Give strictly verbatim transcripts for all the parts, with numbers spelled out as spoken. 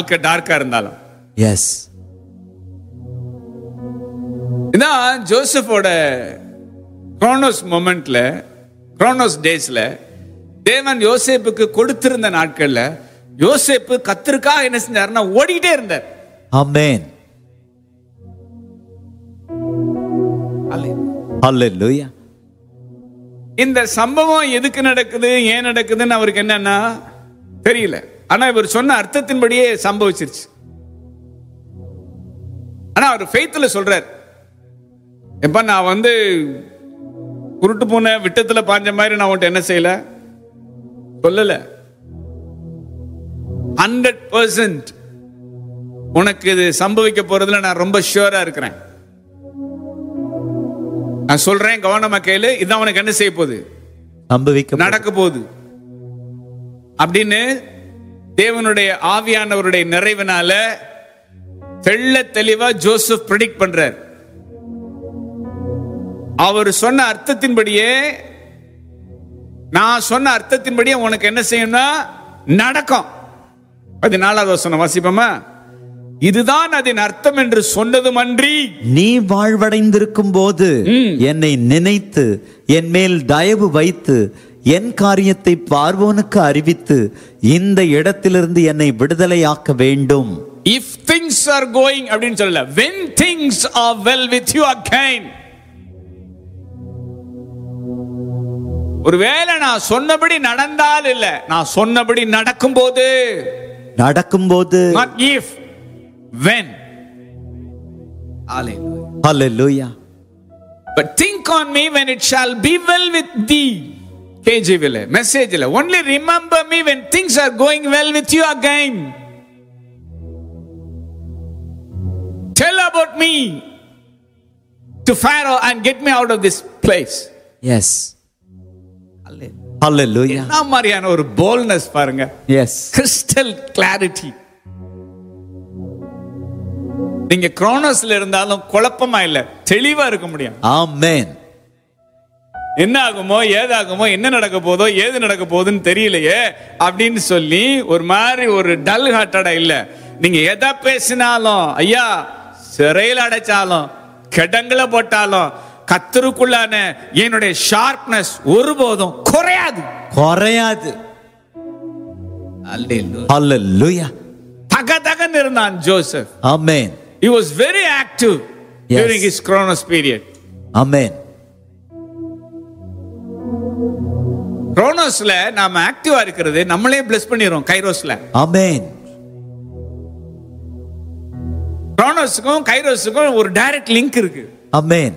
வாழ்க்கை டார்க்கா இருந்தாலும். எஸ். இதான் ஜோசப்போட குரோனோஸ் மொமெண்ட்ல, குரோனோஸ் டேஸ்ல தேவன் யோசேப்புக்கு கொடுத்திருந்த நாட்கள்ல யோசேப்பு கர்த்தருக்காக என்ன செஞ்சாருன்னா ஓடிட்டே இருந்தார். ஆமென். ஹல்லேலூயா. இந்த சம்பவம் எதுக்கு நடக்குது, ஏன் நடக்குதுன்னு அவருக்கு என்னன்னா தெரியல. ஆனா இவர் சொன்ன அர்த்தத்தின்படியே சம்பவிச்சிருச்சு. ஆனா அவர் ஃபெய்த்ல சொல்றார், எப்ப நான் வந்து குருட்டு போன விட்டத்துல பாஞ்ச மாதிரி நான் உன்ட்ட என்ன செய்யல சொல்லல. ஹண்ட்ரட் பர்சன்ட் உனக்கு இது சம்பவிக்க போறதுல நான் ரொம்ப ஷூரா இருக்கிறேன். நான் சொல்றேன், கவனமா கேளு, இதான் உனக்கு என்ன செய்ய போகுது, சம்பவிக்க நடக்க போகுது அப்படின்னு தேவனுடைய ஆவியானவருடைய நிறைவினால தெள்ள தெளிவா ஜோசப் பிரெடிக்ட் பண்றார். அவர் சொன்ன அர்த்தத்தின்படியே, நான் சொன்ன அர்த்தத்தின்படியே உனக்கு என்ன செய்யணும்னா நடக்கும். பதினாலாவது வசனம் வாசிப்போமா? இதுதான் அதன் அர்த்தம் என்று சொன்னதும் அன்றி, நீ வாழ்வடைந்திருக்கும் போது என்னை நினைத்து என் மேல் தயவு வைத்து என் காரியத்தை பார்வோனுக்கு அறிவித்து இந்த இடத்திலிருந்து என்னை விடுதலையாக்க வேண்டும். if things are going அப்படின்னு சொல்லல, when things are well with you again. ஒருவேளை நான் சொன்னபடி நடந்தால் இல்ல, நான் சொன்னபடி நடக்கும்போது, நடக்கும்போது, not if, when. Hallelujah. Hallelujah. But think on me when it shall be well with thee. K J V le message le, only remember me when things are going well with you again. Tell about me to Pharaoh and get me out of this place. Yes. Hallelujah. என்ன மாதிரியான ஒரு boldness பாருங்க. Yes. Crystal clarity. நீங்க குரோனோஸ்ல இருந்தாலும் குழப்பமா இல்ல, தெளிவா இருக்க முடியும். ஆமென். என்ன ஆகுமோ, ஏதாகுமோ, என்ன நடக்க போதோ, ஏது நடக்க போகுதுன்னு தெரியலையே அப்படின்னு சொல்லி ஒரு மாதிரி ஒரு டல் ஹார்ட்டடா இல்ல. நீங்க எதை பேசினாலும், ஐயா சிறையில் அடைச்சாலும், கிடங்குல போட்டாலும், கர்த்தருக்குள்ளான என்னுடைய ஷார்ப்னஸ் ஒருபோதும் குறையாது, குறையாது. Hallelujah. தகதகன்னு இருந்தான் Joseph. Amen. He was very active yes. during his Chronos period. Amen. Chronosல நாம ஆக்டிவா இருக்கிறது நம்மளே பிளஸ் பண்ணிரோம் கைரோஸ்ல. Amen. Chronosக்கும் கைரோஸ்க்கும் ஒரு டைரக்ட் லிங்க் இருக்கு. Amen.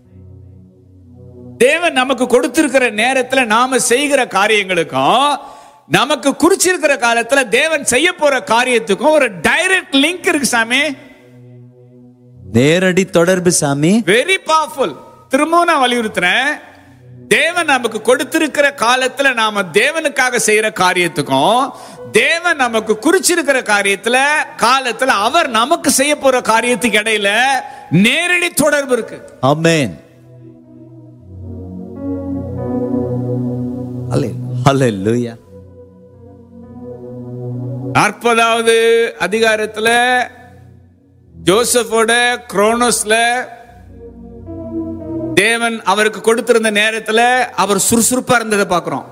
தேவன் நமக்கு கொடுத்திருக்கிற நேரத்துல நாம செய்கிற காரியங்களுக்கும் நமக்கு குறிச்சிருக்கிற காலத்துல தேவன் செய்ய போற காரியத்துக்கும் ஒரு டைரக்ட் லிங்க் இருக்கு சாமி. நேரடி தொடர்பு சாமி. Very powerful. திரும்பவும் நான் வலியுறுத்துறேன், தேவன் நமக்கு கொடுத்திருக்கிற காலத்துல நாம தேவனுக்காக செய்யற காரியத்துக்கும் தேவன் நமக்கு குறிச்சிருக்கிற காரியத்துல காலத்துல அவர் நமக்கு செய்ய போற காரியத்துக்கு இடையில நேரடி தொடர்பு இருக்கு. ஆமென். ஹல்லேலூயா. நாற்பதாவது அதிகாரத்துல ஜோசப்போட குரோனோஸ்ல தேவன் அவருக்கு கொடுத்திருந்த நேரத்துல அவர் சுறுசுறுப்பா இருந்ததை பார்க்கிறோம்.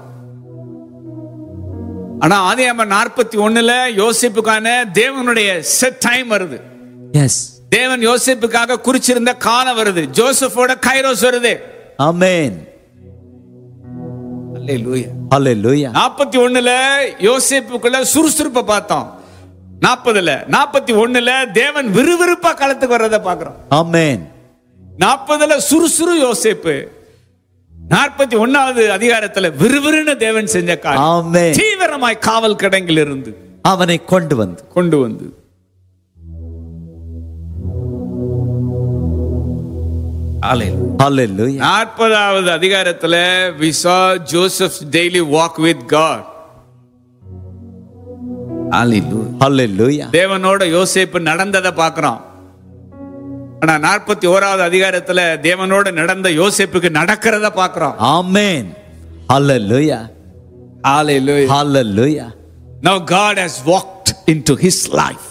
ஆனா ஆதியாகமம் நாற்பத்தி ஒண்ணுல யோசேப்புக்கான தேவனுடைய செட் டைம் வருது. எஸ். தேவன் யோசேப்புக்காக குறிச்சிருந்த காலம் வருது. ஜோசப்போட கைரோஸ் வருது. ஆமென். அல்லேலூயா. அல்லேலூயா. நாற்பத்தி ஒண்ணுல யோசேப்புக்குள்ள சுறுசுறுப்பை பார்த்தோம். நாற்பதுல நாற்பத்தி ஒண்ணுல தேவன் விறுவிறுப்பா களத்துக்கு வர்றதை பார்க்கிறோம். ஆமென். நாற்பதுல சுறுசுறு யோசேப்பு, நாற்பத்தி ஒன்னாவது அதிகாரத்துல விறுவிறுன்னு தேவன் செஞ்ச காரியம், தீவிரமாய் காவல் கிடங்கில் இருந்து அவனை கொண்டு வந்து கொண்டு வந்து நாற்பதாவது அதிகாரத்துல we saw Joseph's daily walk with God. Hallelujah. தேவனோட யோசேப்பு நடந்ததை பார்க்கிறோம். ஆனா நாற்பத்தி ஓராவது அதிகாரத்துல தேவனோட நடந்த யோசேப்புக்கு நடக்கிறத பார்க்கிறோம். ஆமென். Hallelujah. Hallelujah. Hallelujah. Now God has walked into his life.